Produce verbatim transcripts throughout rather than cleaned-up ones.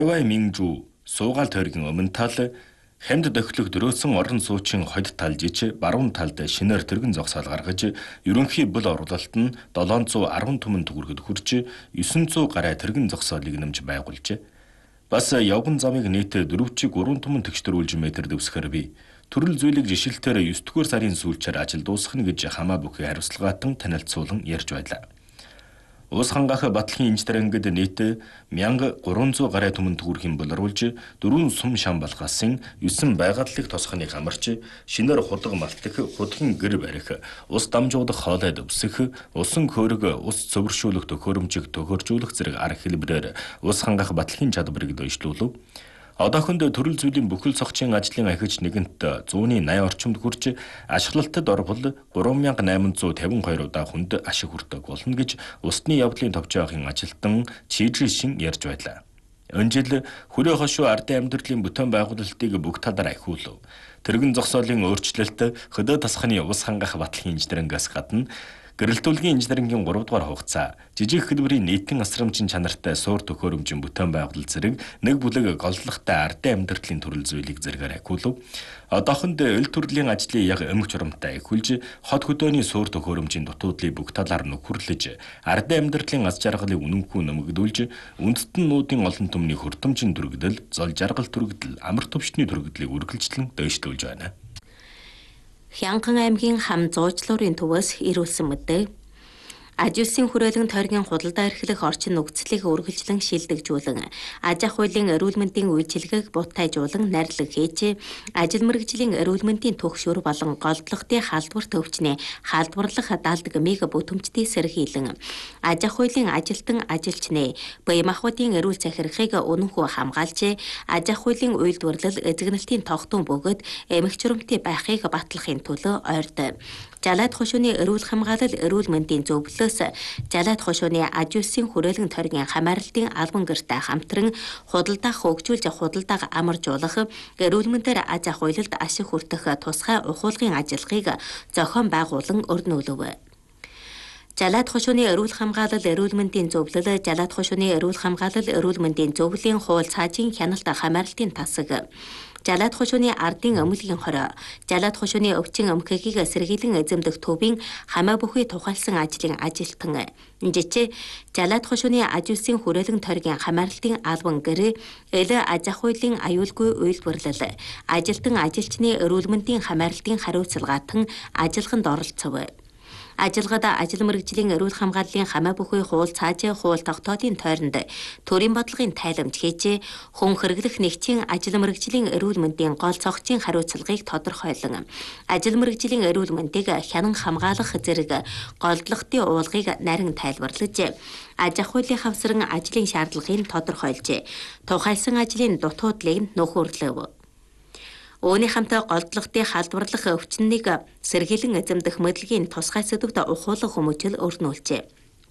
Вай Минжу суугаал тойргийн өмнө тал хамд дохилог дөрөөсөн орон суучин хойд талж ич баруун талд шинээр тэргэн зогсоол гаргаж ерөнхий бүл оруулалт нь долоон зуун арван түмэн төгрөгөд хүрч есөн зуун гаруй тэргэн зогсоолыг нэмж байгуулжээ. Бас явган замыг нийт дөрвчиг гурван түмэн тэгштэрүүлж метр дэвсгэр би төрөл зүйлийг жишилтээр есдүгээр сарын сүүлчээр ажил дуусгах нь гэж хамаа бүхий хариуцлагаатан танилцуулан ярьж байлаа. Ус хангах батлахын инженерингэд нийт мянга гурван зуун гаруй түмэн төгрөгийн болруулж дөрвөн сум шам балгасын есөн байгадлыг тосхоныг хамарч шинээр худаг малтах худгийн гэр барих ус дамжуудах хоолой дэвсэх усан хөөрөг ус цөвөршүүлэх төхөөрөмжийг төхөөржүүлэх зэрэг арга хэлбэрээр ус хангах батлахын чадварыг дэвшлүүлв. Одоохонд төрөл зүйлийн бүхэл цогцын ажлын ахиж нэгэнт зууны восемьдесят орчимд хүрч ашиглалтад орвол гурван мянган найман зуун тавин хоёр удаа хүнд ашиг хүртэг болно гэж усны явдлын товчоохын ажилтан Чижишин ярьж байлаа. Энэ жил хүрээ хошуу ардын амьдралын бүтээн байгуулалтыг бүх талаар ахиулв. Тэргэн зогсоолын өөрчлөлт хөдөө тасханы ус хангах батлахын инженерингээс гадна гэрэлтүүлгийн инженерингийн гурав дугаар хугацаа жижиг хэлбэрийн нийтийн асрамжийн чанартай суур төхөөрөмжийн бүтээн байгуулалт зэрэг нэг бүлэг голдлоготой ардын амьдралын төрөл зүйлийг зэргээр ахиулв. Одоохонд эл төрлийн ажлын яг өмг журамтай ахиулж хот хөдөөний суур төхөөрөмжийн дутуудлыг бүх талаар нөхөрлөж ардын амьдралын аз жаргалыг үнэнхүү нэмэгдүүлж үндэстэн нүүдийн олон түмний хурдамжийн түрэгдэл, зол жаргал түрэгдэл, амар төвчний түрэгдлийг үргэлжлэн дэвшлүүлж байна. Хянган аймгийн хам зуучлуурын төвөөс ирүүлсэн мэдээ. Ажуулсан хүрээлэн тойргийн худалдаа эрхлэх орчин нөхцөлийг үргэлжлэн шилдэгжүүлэн аж ахуй хуулийн эрүүл мэндийн үйлчилгээг бутайжуулан нарилга хийж ажил мэргэжлийн эрүүл мэндийн түгшүүр болон голдлогын халдвар төвчний халдварлах даалдаг мега бүтэмжтэй сэргийлэн аж ахуй хуулийн ажилтан ажилчны баян махбодын эрүүл захирахыг үнэнхүү хамгаалж аж ахуй хуулийн үйлдвэрлэл эзэгнэлтийн тогтун бөгөөд эмх журамтай байхыг батлахын төлөө ойрд. Жалаад хошууны эрүүл хамгаалал эрүүл мэндийн зөвлөлөөс Жалаад хошууны аж улсын хүрээлэн тойргийн хамааралтын албан гэртэй хамтран худалдаах хөгжүүлж худалдааг амаржуулах эрүүл мэндээр аж ахуйлалд ашиг хүртэх тусгай ухуулгын ажиллагааг зохион байгуулан өрнүүлв. Жалаад хошууны эрүүл хамгаалал эрүүл мэндийн зөвлөл Жалаад хошууны эрүүл хамгаалал эрүүл мэндийн зөвлөлийн хууль цаажийн хяналт хамааралтын тасаг Жалаад хошууны ардын өмөлгийн хороо, Жалаад хошууны өвчин өмхөгийг сэргийлэн эзэмдэх төвийн хамаа бүхий тухайлсан ажлын ажилтан. Жичээ Жалаад хошууны аж улсын хүрээлэн тойргийн хамааралтын албан гэр, эл аж ахуй хуулийн аюулгүй үйлдвэрлэл, ажилтан ажилчны эрүүл мэндийн хамааралтын хариуцлагаатан ажиллаханд оролцов. Ажилгада ажил мэргэжлийн эрүүл хамгааллын хамаа бүхий хууль цаажийн хууль тогтоодын тойронд төрийн бодлогын тайламж хийж хүн хэрэглэх нэгжийн ажил мэргэжлийн эрүүл мэндийн гол цогцын хариуцлагыг тодорхойлон ажил мэргэжлийн эрүүл мэндийг хянан хамгаалах зэрэг голдлогын уулгыг нарийн тайлбарлаж аж ахуй хуулийн хавсран ажлын шаардлагыг тодорхойлж тухайлсан ажлын дутуудлыг нөхөрлөв. Үүний хамтаа голдлогын халдварлах өвчнийг сэргийлэн эзэмдэх мэдлэгийн тусгай сэдвүүд ухуулах хүмүүжил өрнүүлжээ.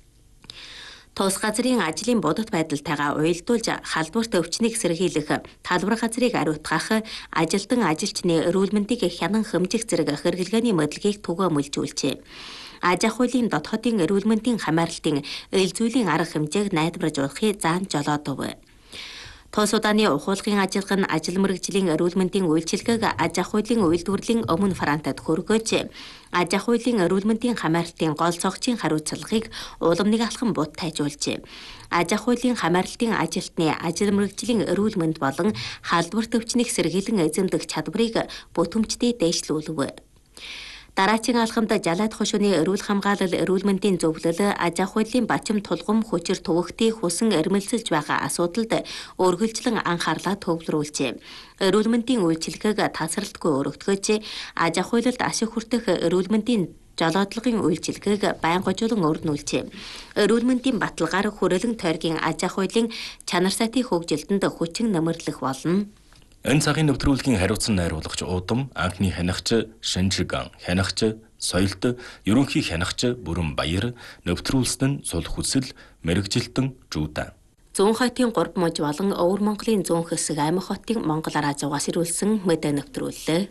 Тус газрын ажлын бодит байдалтайгаа уялдуулж халдварт өвчнийг сэргийлэх, талбар газрыг ариутгах, ажилтан ажилчны эрүүл мэндийг хянан хэмжих зэрэг хэрэглгээний мэдлэгийг түгээмэлжүүлжээ. Аж ахуй хуулийн дотоодын эрүүл мэндийн хамааралтын эл зүйлийн арга хэмжээг найдваржуулахыг заан жолоодов. Тус удааны ухуулгын ажиллагаа нь ажил мэргэжлийн эрүүл мэндийн үйлчилгээг аж ахуй хуулийн үйлдвэрлэлийн өмнө фронтад хөргөөж аж ахуй хуулийн эрүүл мэндийн хамааралтын гол цогцын хариуцлагыг уламныг алхан бутайжуулжээ. Аж ахуй хуулийн хамааралтын ажилтны ажил мэргэжлийн эрүүл мэнд болон халдвар төвчнийг сэргийлэн эзэмдэх чадварыг бүтэмжтэй дэвшлүүлв. Дараагийн алхамд Жалаад хошууны эрүүл хамгаалал эрүүл мэндийн зөвлөл аж ахуй хуулийн бачим тулгам хүчир төвөгтэй хүсэн эрмэлзэлж байгаа асуудалд өргөлжлөн анхаарлаа төвлөрүүлжээ. Эрүүл мэндийн үйлчилгээг тасралтгүй өргөтгөөж аж ахуй хуулинд ашиг хүртэх эрүүл мэндийн жолоодлогын үйлчилгээг байнгажуулан өрнүүлжээ. Эрүүл мэндийн баталгаар хүрээлэн тойргийн аж ахуй хуулийн чанар сайтын хөгжилтөнд хүчин нэмэрлэх болно. Энэ цагийн нэвтрүүлгийн хариуцсан найруулагч Удам, анхны хянагч Шинжиган, хянагч Соёлд, ерөнхий хянагч Бүрэн Баяр, нэвтрүүлсэн нь Сул Хүсэл, мэрэгжилтэн Жуудан. Зүүн хотын гурав мужи болон Өвөр Монголын зүүн хэсэг Аймаг хотын Монгол Араажуугаас ирүүлсэн мэдээ нэвтрүүллээ.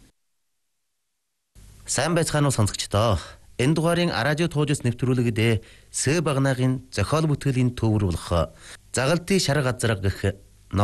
Сайн байцгаана уу сонсогчдоо. Энэ дугаарын Араажуу туужс нэвтрүүлэгдээ Сэ Багнаагийн зохиол бүтээлийн төвөөрүүлэх Загалтын шар газар гэх